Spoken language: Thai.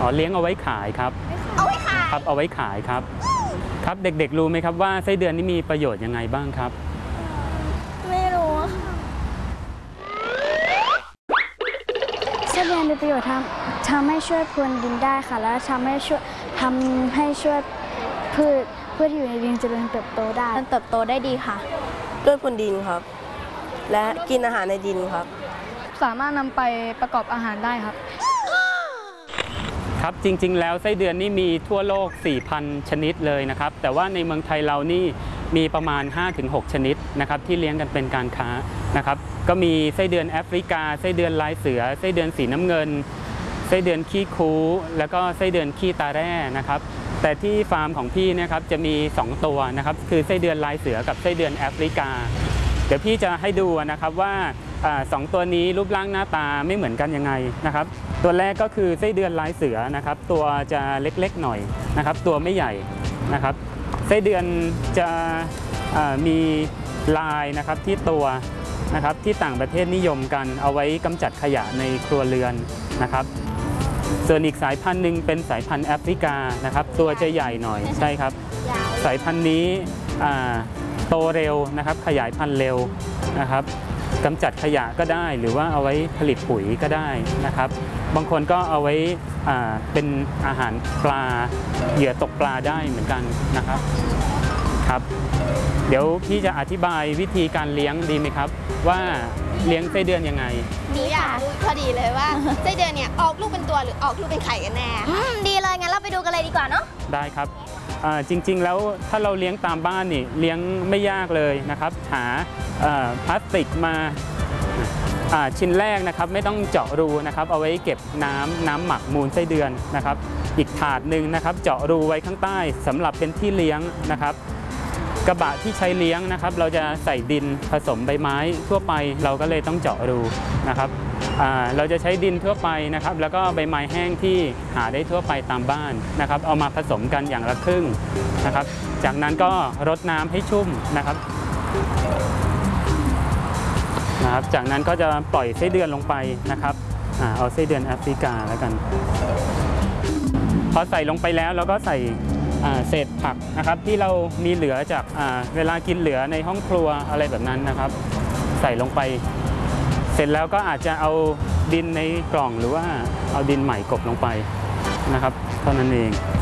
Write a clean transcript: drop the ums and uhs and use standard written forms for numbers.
เลี้ยงเอาไว้ขายครับเอาไว้ขายครับเอาไว้ขายครับครับเด็กๆรู้ไหมครับว่าไส้เดือนนี่มีประโยชน์ยังไงบ้างครับไม่รู้ไส้เดือนมีประโยชน์ทำให้ช่วยพรวนดินได้ค่ะแล้วทำให้ช่วยพืชที่อยู่ในดินเจริญเติบโตได้มันเติบโตได้ดีค่ะด้วยพรวนดินครับและกินอาหารในดินครับสามารถนำไปประกอบอาหารได้ครับครับจริงๆแล้วไส้เดือนนี่มีทั่วโลก 4,000 ชนิดเลยนะครับแต่ว่าในเมืองไทยเรานี่มีประมาณ 5-6 ชนิดนะครับที่เลี้ยงกันเป็นการค้านะครับก็มีไส้เดือนแอฟริกาไส้เดือนลายเสือไส้เดือนสีน้ำเงินไส้เดือนขี้คูแล้วก็ไส้เดือนขี้ตาแร่นะครับแต่ที่ฟาร์มของพี่นะครับจะมี2ตัวนะครับคือไส้เดือนลายเสือกับไส้เดือนแอฟริกาเดี๋ยวพี่จะให้ดูนะครับว่า2ตัวนี้รูปร่างหน้าตาไม่เหมือนกันยังไงนะครับตัวแรกก็คือไส้เดือนลายเสือนะครับตัวจะเล็กๆหน่อยนะครับตัวไม่ใหญ่นะครับไส้เดือนจะมีลายนะครับที่ตัวนะครับที่ต่างประเทศนิยมกันเอาไว้กำจัดขยะในครัวเรือนนะครับส่วนอีกสายพันธุ์หนึ่งเป็นสายพันธุ์แอฟริกานะครับตัวจะใหญ่หน่อยใช่ครับสายพันธุ์นี้โตเร็วนะครับขยายพันธุ์เร็วนะครับกำจัดขยะก็ได้หรือว่าเอาไว้ผลิตปุ๋ยก็ได้นะครับบางคนก็เอาไว้เป็นอาหารปลาเหยื่อตกปลาได้เหมือนกันนะครับครับเดี๋ยวพี่จะอธิบายวิธีการเลี้ยงดีไหมครับว่าเลี้ยงไส้เดือนยังไงดีค่ะพอดีเลยว่าไส้เดือนเนี่ยออกลูกเป็นตัวหรือออกลูกเป็นไข่กันแน่ดีเลยงั้นเราไปดูกันเลยดีกว่าเนาะได้ครับจริงๆแล้วถ้าเราเลี้ยงตามบ้านนี่เลี้ยงไม่ยากเลยนะครับหาพลาสติกมาชิ้นแรกนะครับไม่ต้องเจาะรูนะครับเอาไว้เก็บน้ำหมักมูลไส้เดือนนะครับอีกถาดหนึ่งนะครับเจาะรูไว้ข้างใต้สำหรับเป็นที่เลี้ยงนะครับกระบะที่ใช้เลี้ยงนะครับเราจะใส่ดินผสมใบไม้ทั่วไปเราก็เลยต้องเจาะรูนะครับเราจะใช้ดินทั่วไปนะครับแล้วก็ใบไม้แห้งที่หาได้ทั่วไปตามบ้านนะครับเอามาผสมกันอย่างละครึ่งนะครับจากนั้นก็รดน้ำให้ชุ่มนะครับจากนั้นก็จะปล่อยไส้เดือนลงไปนะครับเอาไส้เดือนแอฟริกาแล้วกันพอใส่ลงไปแล้วเราก็ใส่เศษผักนะครับที่เรามีเหลือจากเวลากินเหลือในห้องครัวอะไรแบบนั้นนะครับใส่ลงไปเสร็จแล้วก็อาจจะเอาดินในกล่องหรือว่าเอาดินใหม่กลบลงไปนะครับเท่านั้นเอง